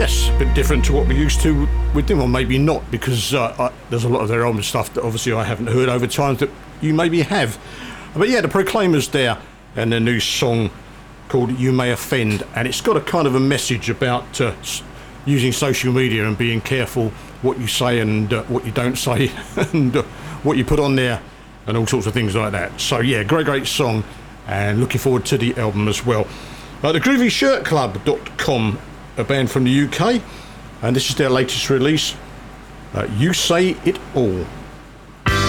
Yes, a bit different to what we're used to with them, or maybe not, because there's a lot of their own stuff that obviously I haven't heard over time that you maybe have. But yeah, the Proclaimers there, and their new song called You May Offend, and it's got a kind of a message about using social media and being careful what you say and what you don't say and what you put on there and all sorts of things like that. So yeah, great song, and looking forward to the album as well. The GroovyShirtClub.com, a band from the UK, and this is their latest release, You Say It All.